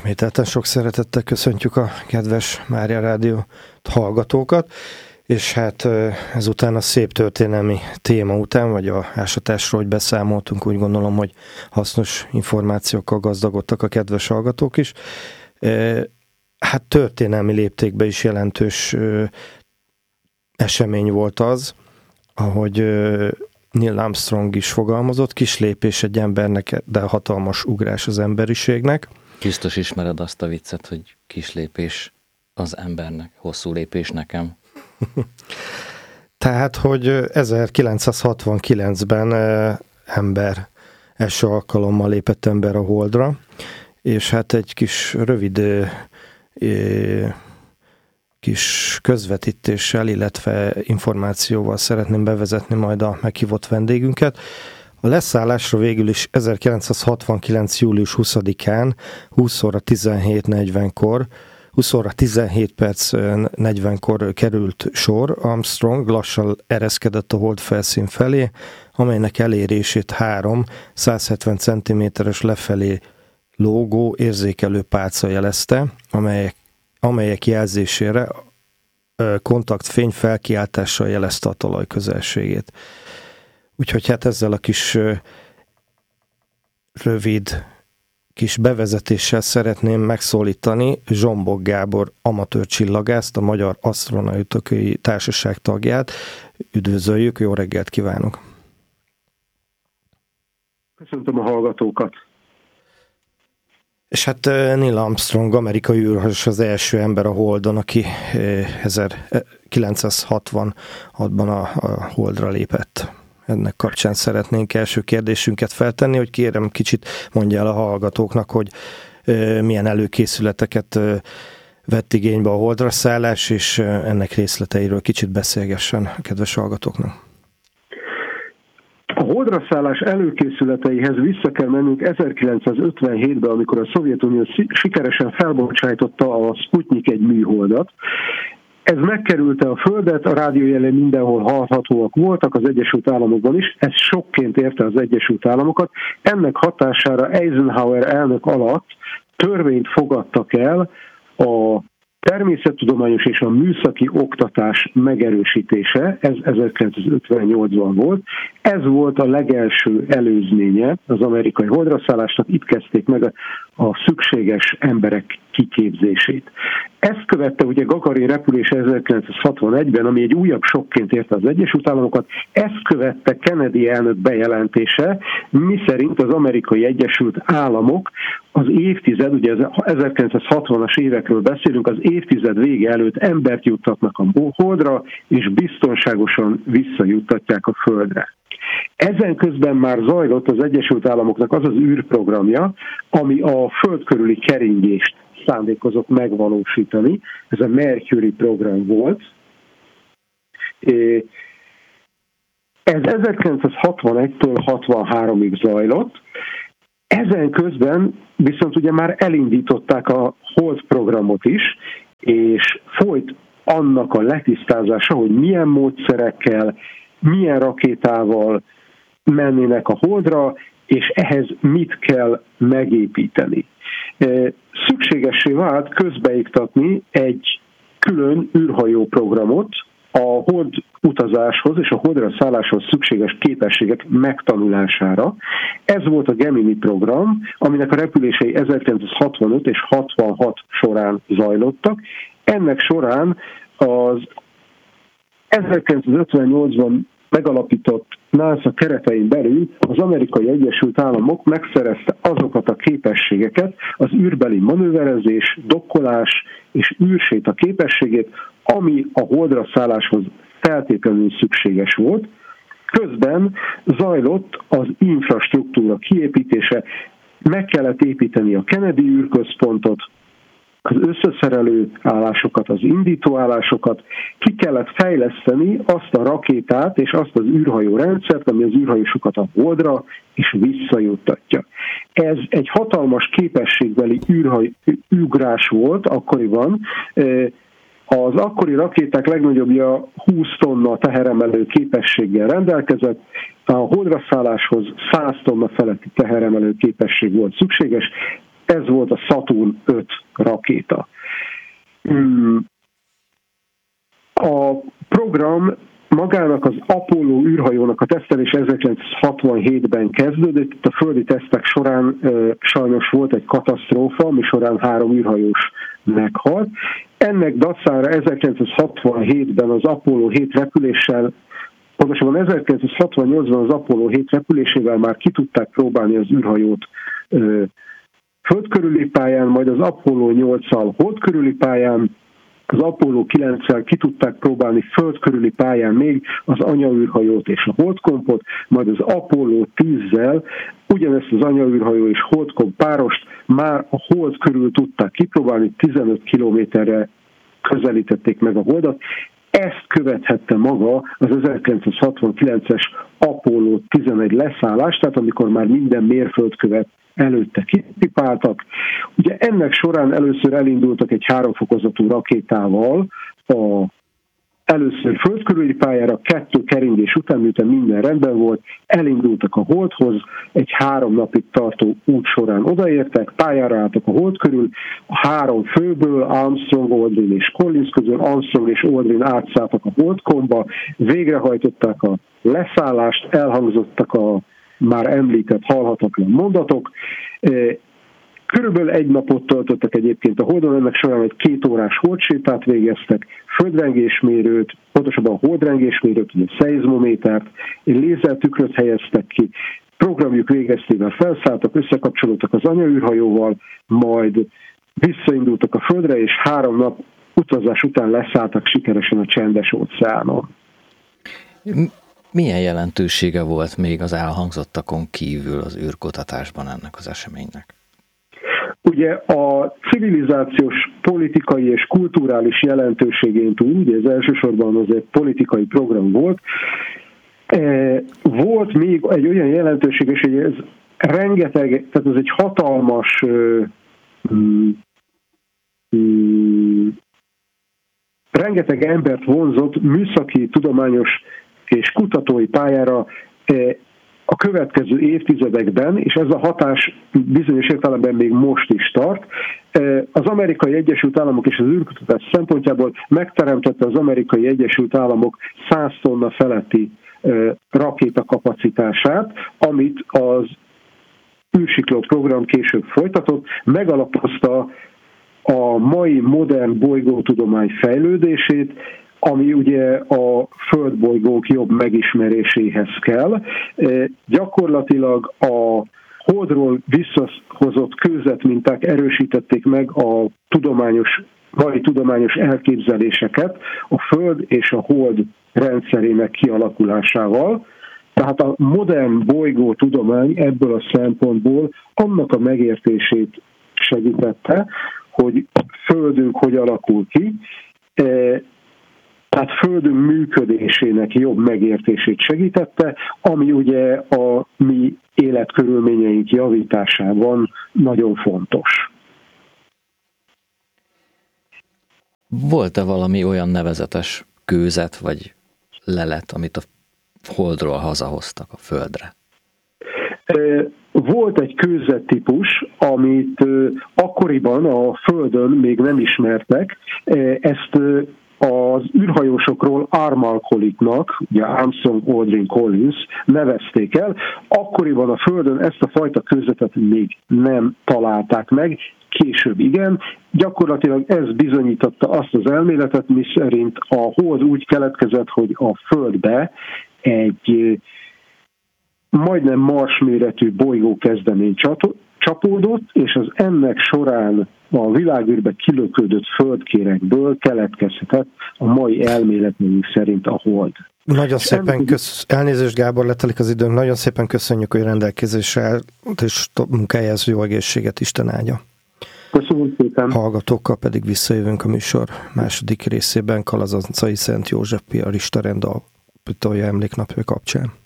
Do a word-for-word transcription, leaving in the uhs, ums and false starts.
Ismételten sok szeretettel köszöntjük a kedves Mária Rádió hallgatókat, és hát ezután a szép történelmi téma után, vagy a ásatásról, hogy beszámoltunk, úgy gondolom, hogy hasznos információkkal gazdagodtak a kedves hallgatók is. Hát történelmi léptékben is jelentős esemény volt az, ahogy Neil Armstrong is fogalmazott, kis lépés egy embernek, de hatalmas ugrás az emberiségnek. Biztos ismered azt a viccet, hogy kis lépés az embernek, hosszú lépés nekem. Tehát, hogy ezerkilencszázhatvankilencben ember, első alkalommal lépett ember a Holdra, és hát egy kis rövid kis közvetítéssel, illetve információval szeretném bevezetni majd a meghívott vendégünket. A leszállásra végül is ezerkilencszázhatvankilenc. július huszadikán húsz óra tizenhét negyvenkor, húsz óra tizenhét perc negyvenkor került sor. Armstrong lassan ereszkedett a hold felszín felé, amelynek elérését három száz hetven centiméteres lefelé lógó érzékelő pálca jelezte, amelyek, amelyek jelzésére kontaktfény felkiáltással jelezte a talaj közelségét. Úgyhogy hát ezzel a kis rövid kis bevezetéssel szeretném megszólítani Zsombor Gábor amatőr csillagászt, a Magyar Asztronautai Társaság tagját. Üdvözöljük, jó reggelt kívánok! Köszöntöm a hallgatókat! És hát Neil Armstrong, amerikai űrhajós az első ember a Holdon, aki ezerkilencszázhatvanhatban a, a Holdra lépett. Ennek kapcsán szeretnénk első kérdésünket feltenni, hogy kérem kicsit mondja el a hallgatóknak, hogy milyen előkészületeket vett igénybe a Holdra szállás, és ennek részleteiről kicsit beszélgessen a kedves hallgatóknak. A Holdra szállás előkészületeihez vissza kell mennünk ezerkilencszázötvenhétben, amikor a Szovjetunió sikeresen felbocsájtotta a Sputnik egy műholdat. Ez megkerülte a Földet, a rádiójelei mindenhol hallhatóak voltak, az Egyesült Államokban is, ez sokként érte az Egyesült Államokat. Ennek hatására Eisenhower elnök alatt törvényt fogadtak el a természettudományos és a műszaki oktatás megerősítése, ez ezerkilencszázötvennyolcban volt. Ez volt a legelső előzménye az amerikai holdraszállásnak, itt kezdték meg a, a szükséges emberek kiképzését. Ezt követte ugye Gagarin repülés ezerkilencszázhatvanegyben, ami egy újabb sokként érte az Egyesült Államokat, ezt követte Kennedy elnök bejelentése, miszerint az Amerikai Egyesült Államok az évtized, ugye ezerkilencszázhatvanas évekről beszélünk, az évtized vége előtt embert juttatnak a Holdra, és biztonságosan visszajuttatják a Földre. Ezen közben már zajlott az Egyesült Államoknak az az űrprogramja, ami a föld körüli keringést szándékozott megvalósítani. Ez a Mercury program volt. Ez ezerkilencszázhatvanegytől hatvanháromig zajlott. Ezen közben viszont ugye már elindították a Hold programot is, és folyt annak a letisztázása, hogy milyen módszerekkel, milyen rakétával mennének a Holdra, és ehhez mit kell megépíteni. Szükségessé vált közbeiktatni egy külön űrhajó programot a Hold utazáshoz és a Holdra szálláshoz szükséges képességek megtanulására. Ez volt a Gemini program, aminek a repülései ezerkilencszázhatvanöt és hatvanhat során zajlottak. Ennek során az ezerkilencszázötvennyolcban megalapított NASA keretein belül az Amerikai Egyesült Államok megszerezte azokat a képességeket, az űrbeli manőverezés, dokkolás és űrséta képességét, ami a Holdra szálláshoz feltétlenül szükséges volt. Közben zajlott az infrastruktúra kiépítése, meg kellett építeni a Kennedy űrközpontot, az összeszerelő állásokat, az indító állásokat, ki kellett fejleszteni azt a rakétát és azt az űrhajó rendszert, ami az űrhajósokat a Holdra és visszajuttatja. Ez egy hatalmas képességbeli űrugrás volt akkoriban. Az akkori rakéták legnagyobbja húsz tonna teheremelő képességgel rendelkezett, a Holdra szálláshoz száz tonna feletti teheremelő képesség volt szükséges. ez volt a Saturn öt rakéta. A program magának az Apollo űrhajónak a tesztelése ezerkilencszázhatvanhétben kezdődött. Itt a földi tesztek során e, sajnos volt egy katasztrófa, ami során három űrhajós meghalt. Ennek dacára ezerkilencszázhatvanhétben az Apollo hét repüléssel, pontosabban ezerkilencszázhatvannyolcban az Apollo hét repülésével már ki tudták próbálni az űrhajót e, föld körüli pályán, majd az Apollo nyolccal hold körüli pályán, az Apollo kilenccel ki tudták próbálni föld körüli pályán még az anyaűrhajót és a holdkompot, majd az Apollo tízzel ugyanezt az anyaűrhajó és holdkomp párost már a hold körül tudták kipróbálni, tizenöt kilométerre közelítették meg a holdat. Ezt követhette maga az ezerkilencszázhatvankilences Apollo tizenegy leszállás, tehát amikor már minden mérföldkövet előtte kipipáltak. Ugye ennek során először elindultak egy háromfokozatú rakétával, a, először földkörüli pályára, kettő keringés után, miután minden rendben volt, elindultak a holdhoz, egy három napig tartó út során odaértek, pályára álltak a hold körül, a három főből, Armstrong, Aldrin és Collins közül Armstrong és Aldrin átszálltak a holdkomba, végrehajtották a leszállást, elhangzottak a már említett halhatatlan mondatok. Körülbelül egy napot töltöttek egyébként a holdon, ennek során egy két órás holdsétát végeztek, földrengésmérőt, pontosabban holdrengésmérőt, ugye szeizmométert, egy lézertükröt helyeztek ki, programjuk végeztével felszálltak, összekapcsolódtak az anyaűrhajóval, majd visszaindultak a földre, és három nap utazás után leszálltak sikeresen a Csendes óceánon. Milyen jelentősége volt még az elhangzottakon kívül az űrkutatásban ennek az eseménynek? Ugye a civilizációs, politikai és kulturális jelentőségén túl, ugye ez elsősorban az egy politikai program volt, volt még egy olyan jelentőség, és hogy ez rengeteg, tehát ez egy hatalmas mm, mm, rengeteg embert vonzott műszaki, tudományos és kutatói pályára a következő évtizedekben, és ez a hatás bizonyos értelemben még most is tart. Az Amerikai Egyesült Államok és az űrkutatás szempontjából megteremtette az Amerikai Egyesült Államok száz tonna feletti rakétakapacitását, amit az űrsikló program később folytatott, megalapozta a mai modern bolygótudomány fejlődését, ami ugye a földbolygók jobb megismeréséhez kell. E, gyakorlatilag a holdról visszahozott kőzetminták erősítették meg a tudományos, mai tudományos elképzeléseket a Föld és a Hold rendszerének kialakulásával. Tehát a modern bolygótudomány ebből a szempontból annak a megértését segítette, hogy Földünk hogy alakul ki, e, tehát Földünk működésének jobb megértését segítette, ami ugye a mi életkörülményeink javításában nagyon fontos. Volt-e valami olyan nevezetes kőzet vagy lelet, amit a Holdról hazahoztak a Földre? Volt egy kőzettípus, amit akkoriban a Földön még nem ismertek. Ezt az űrhajósokról Armalcolitnak, ugye Armstrong, Aldrin, Collins nevezték el. Akkoriban a Földön ezt a fajta kőzetet még nem találták meg, később igen. Gyakorlatilag ez bizonyította azt az elméletet, miszerint a Hold úgy keletkezett, hogy a Földbe egy majdnem Mars méretű bolygó kezdemény csapódott, és az ennek során a világűrbe kilöködött földkérekből keletkezhetett a mai elméletünk szerint a Hold. Nagyon szépen kösz... Elnézést, Gábor, letelik az időnk. Nagyon szépen köszönjük, hogy rendelkezésre állt, és munkájához jó egészséget, Isten áldja. Köszönöm szépen. Hallgatókkal pedig visszajövünk a műsor második részében Kalazancai Szent József piarista rendalapítója emléknapja kapcsán.